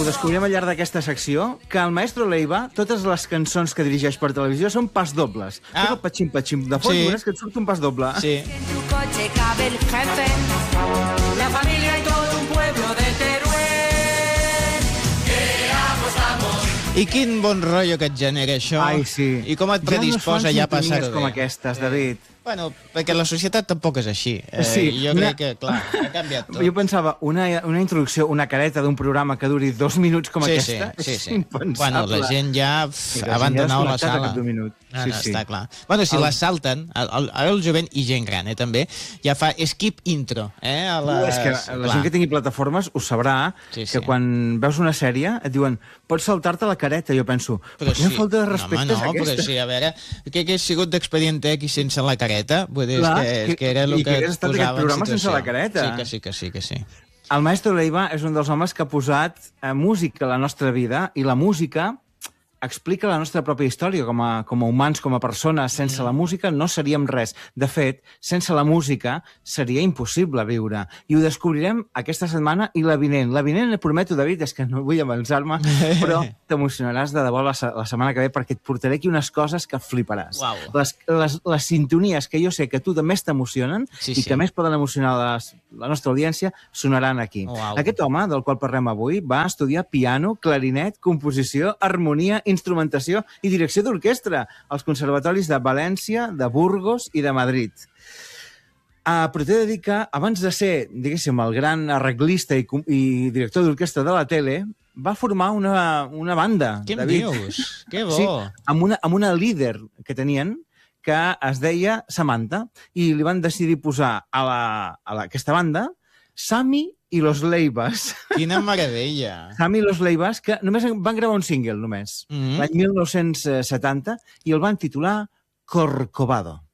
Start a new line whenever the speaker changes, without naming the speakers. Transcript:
ho descobrirem al llarg d'aquesta secció, que el maestro Leiva, totes les cançons que dirigeix per televisió són pas dobles. Tot el patxim-patxim de fons, veuràs que et surt un pas doble.
Sí.
En tu coche cabe el jefe, la familia y todo un pueblo de Teruel. Que apostamos.
I quin bon rotllo que et genera això.
Ai, sí.
I com et predisposa ja a passar-ho bé.
com aquestes, David.
Bueno, perquè la societat tampoc és així.
Sí,
Jo crec que, clar, ha canviat tot.
Jo pensava, una introducció, una careta d'un programa que duri 2 minuts com aquesta,
sí.
és impensable.
Bueno, la gent ja ha abandonat la sala. No, està clar. Bueno, si la salten, ara el jovent i gent gran, també, ja fa skip intro.
És que la gent que tingui plataformes ho sabrà, que quan veus una sèrie et diuen pots saltar-te la careta. Jo penso, però quina falta de respecte és aquesta?
Però sí, a veure, què hagués sigut d'Expedient X sense la careta? Vull dir, és que era el que et posava en situació.
Sense la careta.
Sí que sí.
El maestro Leiva és un dels homes que ha posat música a la nostra vida, i la música explica la nostra pròpia història com a humans, com a persones. Sense la música no seríem res. De fet, sense la música seria impossible viure. I ho descobrirem aquesta setmana i la vinent. La vinent, et prometo, David, és que no vull avançar-me, però t'emocionaràs de debò la setmana que ve, perquè et portaré aquí unes coses que fliparàs. Les sintonies que jo sé que tu més t'emocionen i que més poden emocionar la nostra audiència sonaran aquí. Aquest home, del qual parlem avui, va estudiar piano, clarinet, composició, harmonia, instrumentació i direcció d'orquestra als conservatoris de València, de Burgos i de Madrid. Però t'he de dir que, abans de ser, diguéssim, el gran arreglista i director d'orquestra de la tele, va formar una banda.
Què em dius? Que bo!
Sí, amb una líder que tenien, que es deia Samantha, i li van decidir posar a aquesta banda Sammy i los Leivas.
Quina meravella!
Sammy i los Leivas, que només van gravar un single, només, l'any 1970, i el van titular Corcovado.